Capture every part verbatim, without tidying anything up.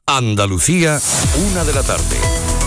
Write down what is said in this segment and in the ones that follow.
Andalucía, una de la tarde.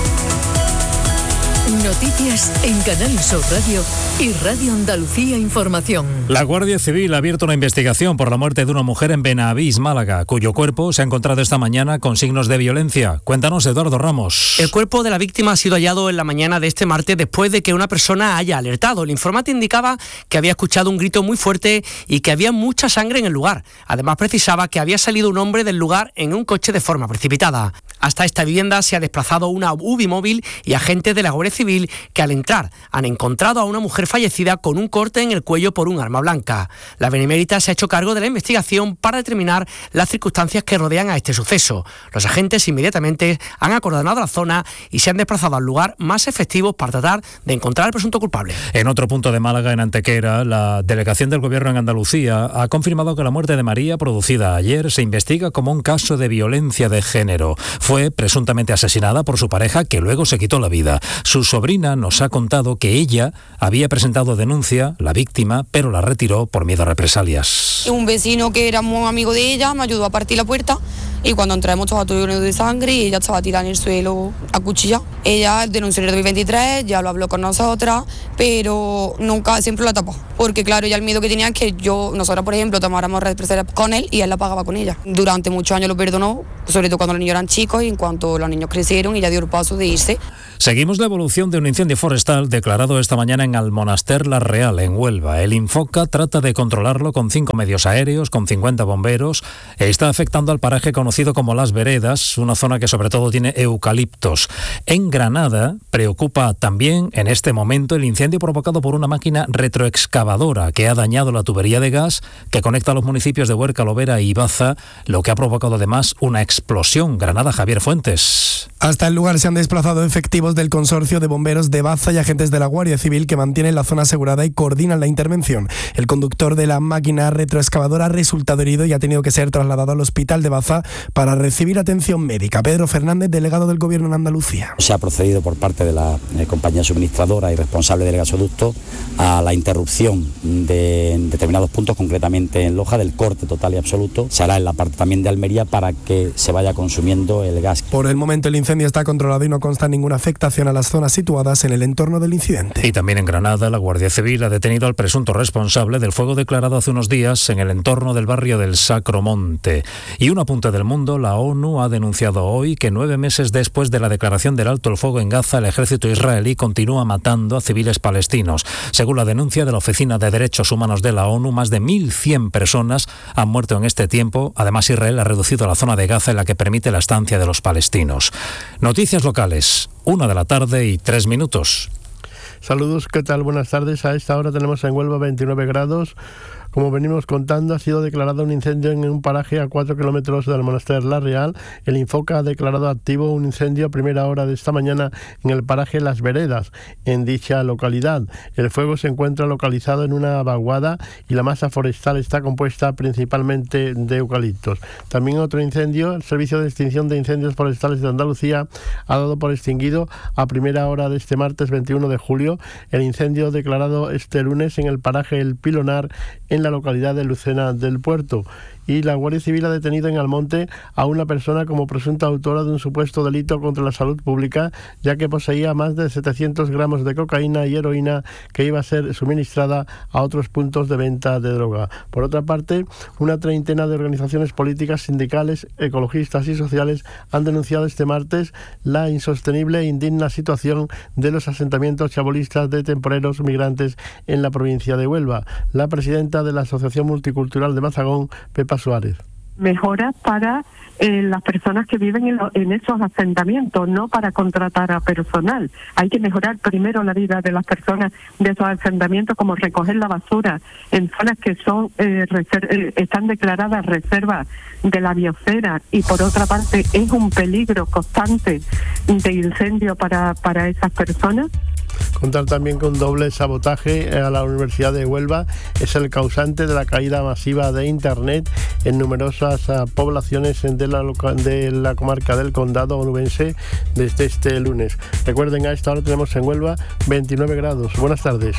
Noticias en Canal Sur Radio y Radio Andalucía Información. La Guardia Civil ha abierto una investigación por la muerte de una mujer en Benavís, Málaga, cuyo cuerpo se ha encontrado esta mañana con signos de violencia. Cuéntanos, Eduardo Ramos. El cuerpo de la víctima ha sido hallado en la mañana de este martes después de que una persona haya alertado. El informante indicaba que había escuchado un grito muy fuerte y que había mucha sangre en el lugar. Además, precisaba que había salido un hombre del lugar en un coche de forma precipitada. Hasta esta vivienda se ha desplazado una U B I móvil y agentes de la Guardia Civil que al entrar han encontrado a una mujer fallecida con un corte en el cuello por un arma blanca. La Benemérita se ha hecho cargo de la investigación para determinar las circunstancias que rodean a este suceso. Los agentes inmediatamente han acordonado la zona y se han desplazado al lugar más efectivo para tratar de encontrar al presunto culpable. En otro punto de Málaga, en Antequera, la delegación del Gobierno en Andalucía ha confirmado que la muerte de María, producida ayer, se investiga como un caso de violencia de género. Fue presuntamente asesinada por su pareja, que luego se quitó la vida. Su sobrina nos ha contado que ella había presentado denuncia, la víctima, pero la retiró por miedo a represalias. Un vecino que era muy amigo de ella me ayudó a partir la puerta y cuando entramos estaba todo lleno de sangre y ella estaba tirada en el suelo a cuchilla. Ella denunció en el dos mil veintitrés, ya lo habló con nosotras, pero nunca, siempre la tapó. Porque claro, ella el miedo que tenía es que yo, nosotras por ejemplo, tomáramos represalias con él y él la pagaba con ella. Durante muchos años lo perdonó, sobre todo cuando los niños eran chicos y en cuanto los niños crecieron y ya dio el paso de irse. Seguimos la evolución de un incendio forestal declarado esta mañana en Almonaster La Real, en Huelva. El Infoca trata de controlarlo con cinco medios aéreos, con cincuenta bomberos. Está afectando al paraje conocido como Las Veredas, una zona que sobre todo tiene eucaliptos. En Granada preocupa también en este momento el incendio provocado por una máquina retroexcavadora que ha dañado la tubería de gas que conecta a los municipios de Huerca, Lovera y Baza, lo que ha provocado además una explosión. Granada, Javier Fuentes. Hasta el lugar se han desplazado efectivos del Consorcio de Bomberos de Baza y agentes de la Guardia Civil que mantienen la zona asegurada y coordinan la intervención. El conductor de la máquina retroexcavadora ha resultado herido y ha tenido que ser trasladado al hospital de Baza para recibir atención médica. Pedro Fernández, delegado del Gobierno en Andalucía. Se ha procedido por parte de la eh, compañía suministradora y responsable del gasoducto a la interrupción de en determinados puntos, concretamente en Loja, del corte total y absoluto. Se hará en la parte también de Almería para que se vaya consumiendo el gas. Por el momento el incendio está controlado y no consta ninguna afectación a las zonas situadas en el entorno del incidente. Y también en Granada, la Guardia Civil ha detenido al presunto responsable del fuego declarado hace unos días en el entorno del barrio del Sacromonte. Y un apunte del mundo, la ONU ha denunciado hoy que nueve meses después de la declaración del alto el fuego en Gaza, el ejército israelí continúa matando a civiles palestinos. Según la denuncia de la Oficina de Derechos Humanos de la ONU, más de mil cien personas han muerto en este tiempo. Además, Israel ha reducido la zona de Gaza en la que permite la estancia de los palestinos. Noticias locales, una de la tarde y tres minutos. Saludos, ¿qué tal? Buenas tardes. A esta hora tenemos en Huelva veintinueve grados. Como venimos contando, ha sido declarado un incendio en un paraje a cuatro kilómetros del Monaster La Real. El Infoca ha declarado activo un incendio a primera hora de esta mañana en el paraje Las Veredas, en dicha localidad. El fuego se encuentra localizado en una vaguada y la masa forestal está compuesta principalmente de eucaliptos. También otro incendio, el Servicio de Extinción de Incendios Forestales de Andalucía ha dado por extinguido a primera hora de este martes veintiuno de julio el incendio declarado este lunes en el paraje El Pilonar, en la localidad de Lucena del Puerto. Y la Guardia Civil ha detenido en Almonte a una persona como presunta autora de un supuesto delito contra la salud pública, ya que poseía más de setecientos gramos de cocaína y heroína que iba a ser suministrada a otros puntos de venta de droga. Por otra parte, una treintena de organizaciones políticas, sindicales, ecologistas y sociales han denunciado este martes la insostenible e indigna situación de los asentamientos chabolistas de temporeros migrantes en la provincia de Huelva. La presidenta de la Asociación Multicultural de Mazagón, Pepa Suárez. Mejoras para eh, las personas que viven en, lo, en esos asentamientos, no para contratar a personal. Hay que mejorar primero la vida de las personas de esos asentamientos, como recoger la basura en zonas que son eh, reser- eh, están declaradas reservas de la biosfera, y por otra parte es un peligro constante de incendio para, para esas personas. Contar también con doble sabotaje a la Universidad de Huelva es el causante de la caída masiva de Internet en numerosas uh, poblaciones de la, de la comarca del Condado onubense desde este lunes. Recuerden, a esta hora tenemos en Huelva veintinueve grados. Buenas tardes.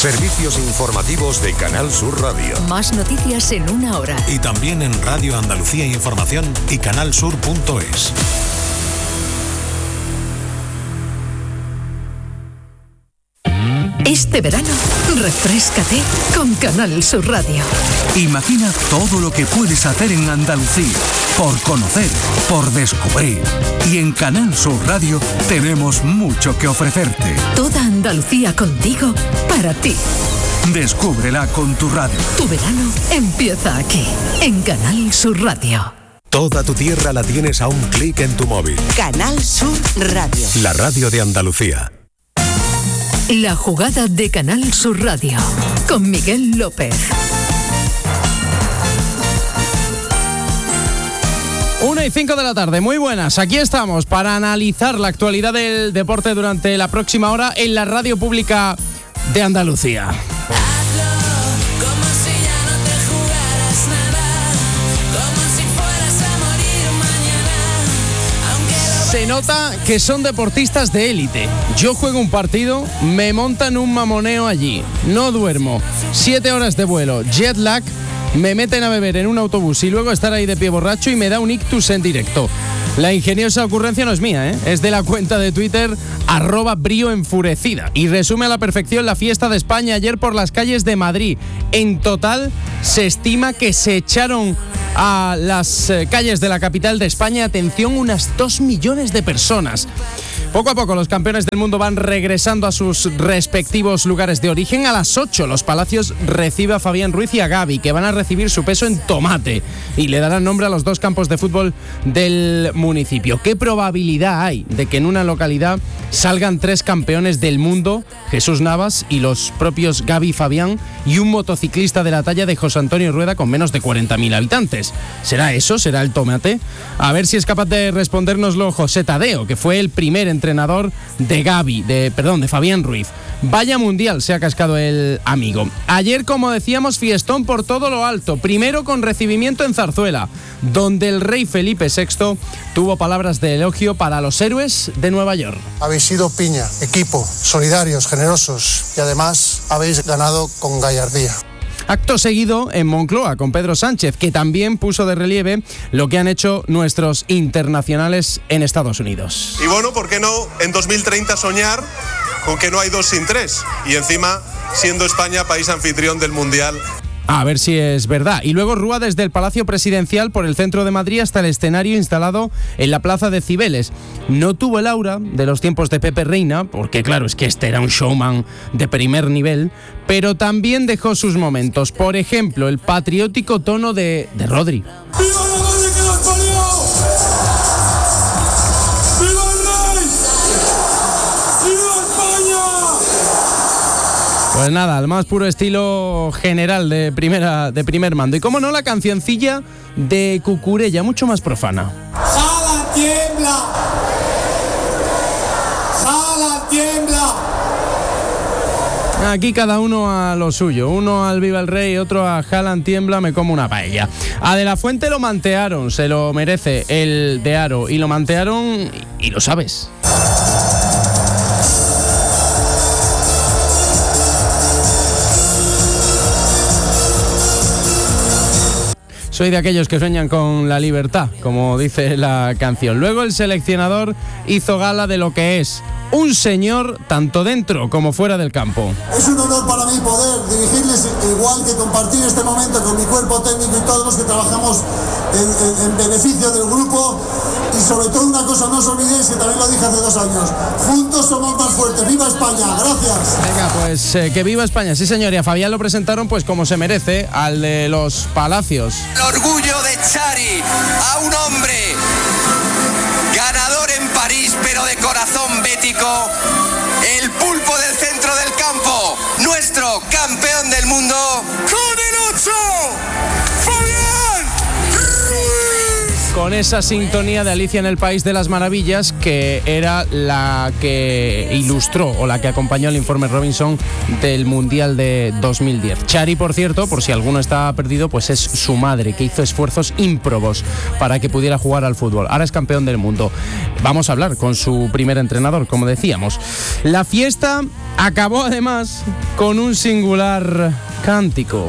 Servicios informativos de Canal Sur Radio. Más noticias en una hora. Y también en Radio Andalucía Información y canalsur punto es. Este verano, refréscate con Canal Sur Radio. Imagina todo lo que puedes hacer en Andalucía, por conocer, por descubrir. Y en Canal Sur Radio tenemos mucho que ofrecerte. Toda Andalucía contigo, para ti. Descúbrela con tu radio. Tu verano empieza aquí, en Canal Sur Radio. Toda tu tierra la tienes a un clic en tu móvil. Canal Sur Radio. La radio de Andalucía. La jugada de Canal Sur Radio, con Miguel López. Una y cinco de la tarde, muy buenas. Aquí estamos para analizar la actualidad del deporte durante la próxima hora en la radio pública de Andalucía. Se nota que son deportistas de élite. Yo juego un partido, me montan un mamoneo allí, no duermo, siete horas de vuelo, jet lag, me meten a beber en un autobús y luego estar ahí de pie borracho y me da un ictus en directo. La ingeniosa ocurrencia no es mía, ¿eh? Es de la cuenta de Twitter arroba brío enfurecida y resume a la perfección la fiesta de España ayer por las calles de Madrid. En total se estima que se echaron a las eh, calles de la capital de España, atención, unas dos millones de personas. Poco a poco los campeones del mundo van regresando a sus respectivos lugares de origen. A las ocho los Palacios recibe a Fabián Ruiz y a Gavi, que van a recibir su peso en tomate y le darán nombre a los dos campos de fútbol del municipio. ¿Qué probabilidad hay de que en una localidad salgan tres campeones del mundo, Jesús Navas y los propios Gavi y Fabián, y un motociclista de la talla de José Antonio Rueda con menos de cuarenta mil habitantes? ¿Será eso? ¿Será el tomate? A ver si es capaz de respondérnoslo José Tadeo, que fue el primer entrenador de Gavi, de, perdón, de Fabián Ruiz. Vaya mundial se ha cascado el amigo. Ayer, como decíamos, fiestón por todo lo alto. Primero con recibimiento en Zarzuela, donde el rey Felipe sexto tuvo palabras de elogio para los héroes de Nueva York. Habéis sido piña, equipo, solidarios, generosos y además habéis ganado con gallardía. Acto seguido en Moncloa con Pedro Sánchez, que también puso de relieve lo que han hecho nuestros internacionales en Estados Unidos. Y bueno, ¿por qué no en dos mil treinta soñar con que no hay dos sin tres? Y encima, siendo España país anfitrión del Mundial. A ver si es verdad. Y luego Rúa desde el Palacio Presidencial por el centro de Madrid hasta el escenario instalado en la Plaza de Cibeles. No tuvo el aura de los tiempos de Pepe Reina, porque claro, es que este era un showman de primer nivel, pero también dejó sus momentos. Por ejemplo, el patriótico tono de, de Rodri. ¡Viva la madre que los parió! ¡Viva el rey! ¡Viva España! Pues nada, al más puro estilo general de primera de primer mando. Y cómo no, la cancioncilla de Cucurella, mucho más profana. ¡Jala, tiembla! ¡Jala, tiembla! Aquí cada uno a lo suyo, uno al Viva el Rey, otro a Haaland tiembla, me como una paella. A De la Fuente lo mantearon, se lo merece el de Aro, y lo mantearon y lo sabes. Soy de aquellos que sueñan con la libertad, como dice la canción. Luego el seleccionador hizo gala de lo que es un señor tanto dentro como fuera del campo. Es un honor para mí poder dirigirles, igual que compartir este momento con mi cuerpo técnico y todos los que trabajamos en, en, en beneficio del grupo. Y sobre todo una cosa, no os olvidéis que también lo dije hace dos años, juntos somos más fuertes. ¡Viva España! ¡Gracias! Venga, pues eh, que viva España, sí señor. Y a Fabián lo presentaron pues como se merece, al de los Palacios. El orgullo de Xavi, a un hombre ganador en París, pero de corazón bético, el pulpo del centro del campo, nuestro campeón del mundo, con el ocho, Fabián Ruiz. con esa sintonía de Alicia en el País de las Maravillas, que era la que ilustró o la que acompañó el informe Robinson del Mundial de dos mil diez. Chari, por cierto, por si alguno está perdido, pues es su madre, que hizo esfuerzos ímprobos para que pudiera jugar al fútbol. Ahora es campeón del mundo. Vamos a hablar con su primer entrenador, como decíamos. La fiesta acabó además con un singular cántico.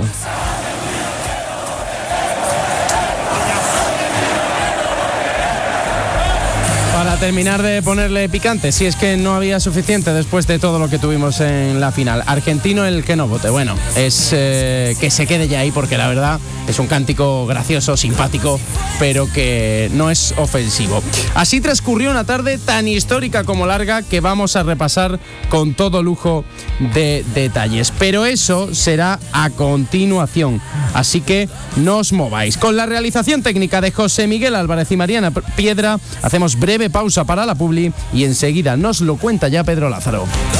Para terminar de ponerle picante, si es que no había suficiente después de todo lo que tuvimos en la final. Argentino el que no vote. Bueno, es eh, que se quede ya ahí, porque la verdad es un cántico gracioso, simpático, pero que no es ofensivo. Así transcurrió una tarde tan histórica como larga, que vamos a repasar con todo lujo de detalles. Pero eso será a continuación, así que no os mováis. Con la realización técnica de José Miguel Álvarez y Mariana Piedra, hacemos breve pausa para la publi y enseguida nos lo cuenta ya Pedro Lázaro.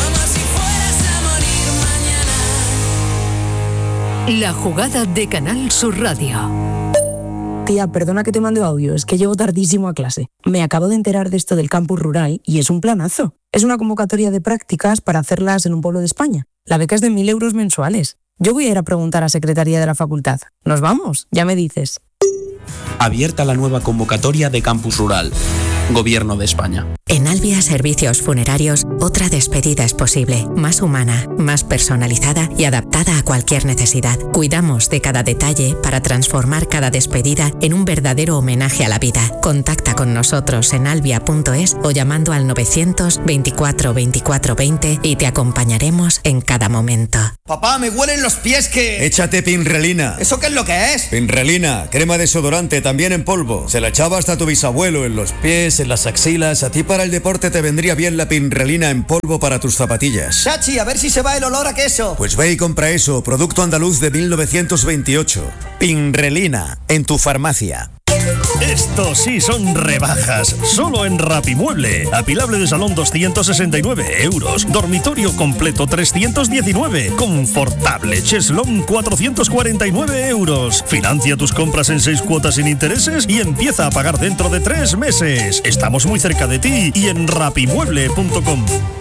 La jugada de Canal Sur Radio. Tía, perdona que te mande audio, es que llego tardísimo a clase. Me acabo de enterar de esto del campus rural y es un planazo. Es una convocatoria de prácticas para hacerlas en un pueblo de España. La beca es de mil euros mensuales. Yo voy a ir a preguntar a Secretaría de la Facultad. ¿Nos vamos? Ya me dices. Abierta la nueva convocatoria de Campus Rural. Gobierno de España. En Albia Servicios Funerarios, otra despedida es posible, más humana, más personalizada y adaptada a cualquier necesidad. Cuidamos de cada detalle para transformar cada despedida en un verdadero homenaje a la vida. Contacta con nosotros en albia punto es o llamando al novecientos veinticuatro veinticuatro veinte y te acompañaremos en cada momento. Papá, me huelen los pies que... Échate Pinrelina. ¿Eso qué es lo que es? Pinrelina, crema desodorante, también en polvo. Se la echaba hasta tu bisabuelo en los pies, en las axilas. A ti para el deporte te vendría bien la Pinrelina en polvo para tus zapatillas. Chachi, a ver si se va el olor a queso. Pues ve y compra eso, producto andaluz de mil novecientos veintiocho. Pinrelina, en tu farmacia. Estos sí son rebajas, solo en Rapimueble. Apilable de salón doscientos sesenta y nueve euros, dormitorio completo trescientos diecinueve, confortable cheslón cuatrocientos cuarenta y nueve euros. Financia tus compras en seis cuotas sin intereses y empieza a pagar dentro de tres meses. Estamos muy cerca de ti y en rapimueble punto com.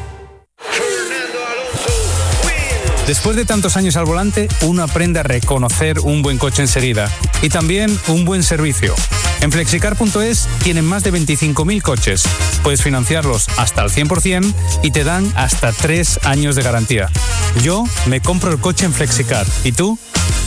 Después de tantos años al volante, uno aprende a reconocer un buen coche enseguida y también un buen servicio. En flexicar punto es tienen más de veinticinco mil coches. Puedes financiarlos hasta el cien por ciento y te dan hasta tres años de garantía. Yo me compro el coche en Flexicar. ¿Y tú?